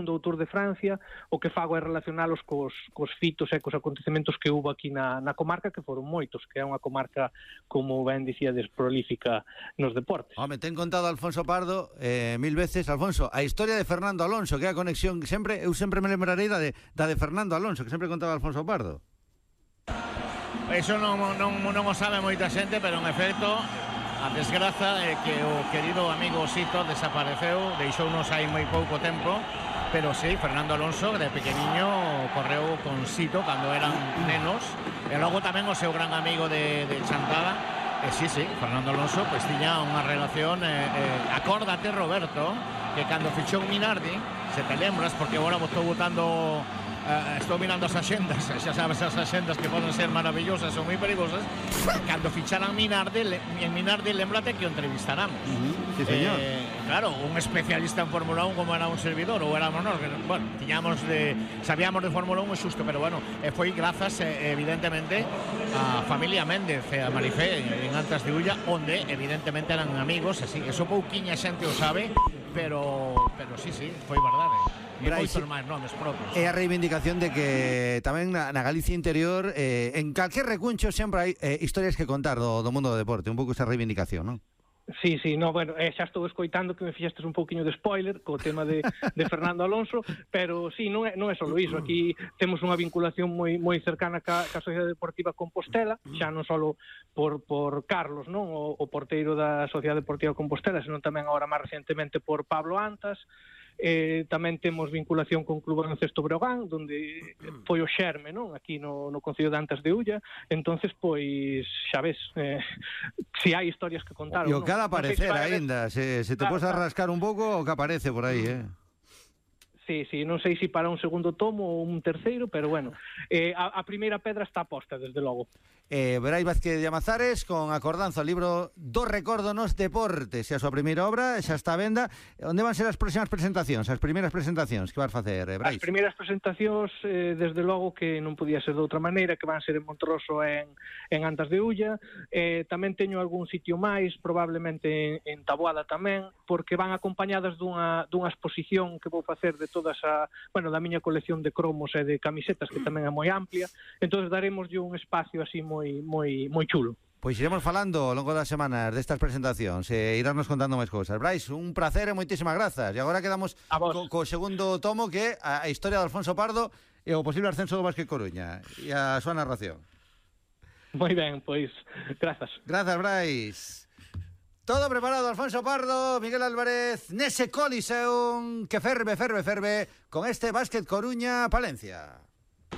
do Tour de Francia, o que fago é relacionalos cos fitos e cos acontecementos que houve aquí na comarca, que foron moitos, que é unha comarca, como ben dicíades, prolífica nos deportes. Home, ten contado Alfonso Pardo 1000 veces, Alfonso, a historia de Fernando Alonso, que é a conexión sempre, eu sempre me lembrarei da de Fernando Alonso, que sempre contaba Alfonso Pardo. Eso non o sabe moita xente, pero en efecto a desgraza é que o querido amigo Sito desapareceu, deixounos hai moi pouco tempo, pero sí, Fernando Alonso de pequeniño correu con Sito cando eran nenos, e logo tamén o seu gran amigo de Chantada. Sí, Fernando Alonso pues tiña unha relación, acórdate, Roberto, que cando fichou Minardi, se te lembras, porque agora estou votando, estou mirando as axendas, xa sabes, as axendas que poden ser maravillosas ou moi perigosas. Cando ficharan Minardi, lembrate que o entrevistaramos. Sí, señor. Claro, un especialista en Fórmula 1 como era un servidor, ou éramos nós, que, bueno, sabíamos de Fórmula 1 xusto, pero bueno, foi grazas, evidentemente, a familia Méndez e a Marifé en Antas de Ulla, onde evidentemente eran amigos, así, eso pouquiña xente o sabe, pero sí, foi verdade. E moitos máis nomes propios. É a reivindicación de que tamén na Galicia interior, en calquer recuncho sempre hai historias que contar do mundo do deporte, un pouco esa reivindicación, non? Sí, no, bueno, xa estou escoitando que me fixestes un pouquiño de spoiler co tema de Fernando Alonso, pero sí, non é só iso. Aquí temos unha vinculación moi cercana ca Sociedade Deportiva Compostela, xa non só por Carlos, non, o porteiro da Sociedade Deportiva Compostela, senón tamén agora máis recentemente por Pablo Antas. Tamén temos vinculación con Club Baloncesto Breogán, onde foi o xerme, non, aquí no Concello de Antas de Ulla. Entonces, pois, xa ves, si hai historias que contar. E o que ha de aparecer aínda, se te podes rascar un pouco, o que aparece por aí, Sí, non sei se para un segundo tomo ou un terceiro, pero bueno, a primeira pedra está posta, desde logo. Brais Vázquez de Amazares con Acordanza, o libro do recordo nos deportes, e a súa primeira obra xa está a venda. Onde van ser as próximas presentacións, as primeiras presentacións que vas facer, Brais? As primeiras presentacións, desde logo que non podía ser de outra maneira, que van ser en Montroso e en Antas de Ulla. Tamén teño algún sitio máis, probablemente en Taboada tamén, porque van acompañadas dunha exposición que vou facer de todas da miña colección de cromos e de camisetas, que tamén é moi amplia. Entón daremoslle un espacio así moi chulo. Pois iremos falando ao longo das semanas destas presentacións e iránnos contando máis cousas. Brais, un placer e moitísimas grazas. E agora quedamos co segundo tomo, que é a historia de Alfonso Pardo e o posible ascenso do Básquet Coruña e a súa narración. Moi ben, pois, grazas. Grazas, Brais. Todo preparado, Alfonso Pardo, Miguel Álvarez, nese Coliseum que ferve con este Básquet Coruña Palencia.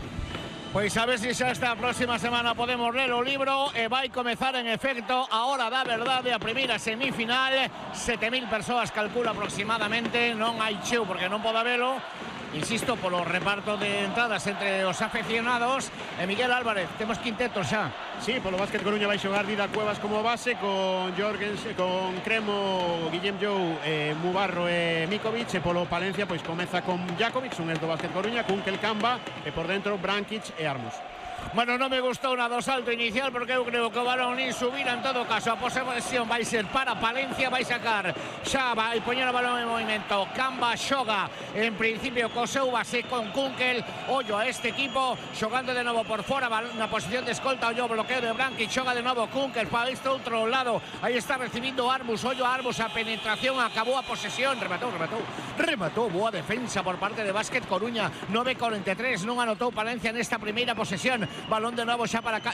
Pois a ver se xa esta próxima semana podemos ler o libro e vai comezar en efecto a hora da verdade, a primeira semifinal. 7.000 persoas calcula aproximadamente, non hai cheo porque non pode velo. Insisto, polo reparto de entradas entre os aficionados. Miguel Álvarez, temos quintetos xa. Sí, polo Básquet Coruña vai xogar Dida Cuevas como base, con Jorgens, con Cremo, Guillem Jou, Mubarro e Mikovic. E polo Palencia pois comeza con Jakovic, un ex do Básquet Coruña, Kunkel, Camba, e por dentro Brankic e Armus. Bueno, non me gustou nada o salto inicial, porque eu creo que o balón nin subira. En todo caso, a posesión vai ser para Palencia. Vai sacar, xa vai poñer o balón en movimento. Camba xoga en principio co seu base con Kunkel. Ollo a este equipo xogando de novo por fora na posición de escolta. Ollo o bloqueo de Branqui, xoga de novo Kunkel para este outro lado. Aí está recibindo Armus. Ollo a Armus, a penetración, acabou a posesión. Rematou, boa defensa por parte de Básquet Coruña. 9:43, non anotou Palencia nesta primeira posesión. Balón de novo xa para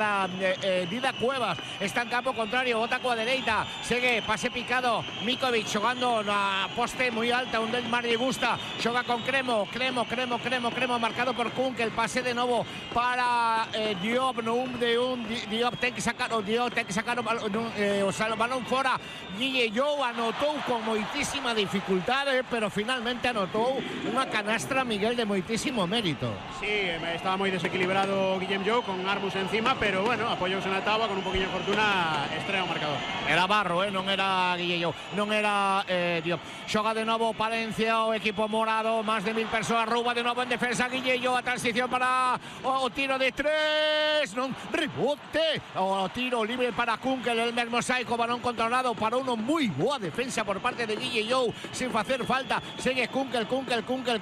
Dida Cuevas. Está en campo contrario, bota coa dereita, segue, pase picado Mikovic xogando na poste moi alta, onde el máis lle gusta. Xoga con Cremo, marcado por Kunkel. Pase de novo para Diop, Diop ten que sacar o balón fora. Guille Jou anotou con moitísima dificultade, pero finalmente anotou unha canastra, Miguel, de moitísimo mérito. Sí, estaba moi desequilibrado Guillem Jou con Armus encima, pero bueno, apoyouse na táboa con un poquinho de fortuna, estrella o marcador. Era Barro, non era Guille Jou, non era Diop. Xoga de novo Palencia, o equipo morado, máis de 1000 persoas, rouba de novo en defensa Guille Jou, a transición para o tiro de tres, non, rebote, o tiro libre para Kunkel, el mesmo saico, balón controlado para uno, moi boa defensa por parte de Guille Jou, sin facer falta, segue Kunkel,